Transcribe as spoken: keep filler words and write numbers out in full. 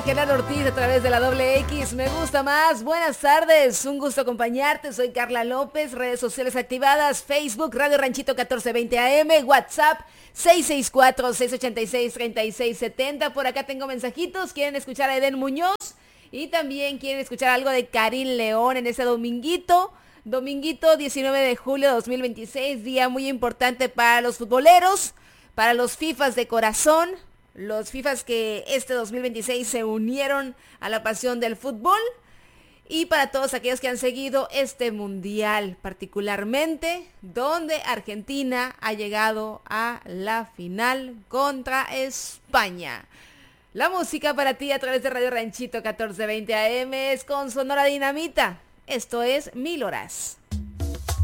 Gerardo Ortiz a través de la doble X, me gusta más. Buenas tardes, un gusto acompañarte. Soy Carla López, redes sociales activadas, Facebook, Radio Ranchito catorce veinte A M, WhatsApp seis seis cuatro, seis ocho seis, tres seis siete cero. Por acá tengo mensajitos, quieren escuchar a Eden Muñoz y también quieren escuchar algo de Karim León en ese dominguito. Dominguito diecinueve de julio de dos mil veintiséis, día muy importante para los futboleros, para los FIFAs de corazón. Los FIFAs que este dos mil veintiséis se unieron a la pasión del fútbol y para todos aquellos que han seguido este mundial, particularmente donde Argentina ha llegado a la final contra España. La música para ti a través de Radio Ranchito catorce veinte A M es con Sonora Dinamita. Esto es Mil Horas.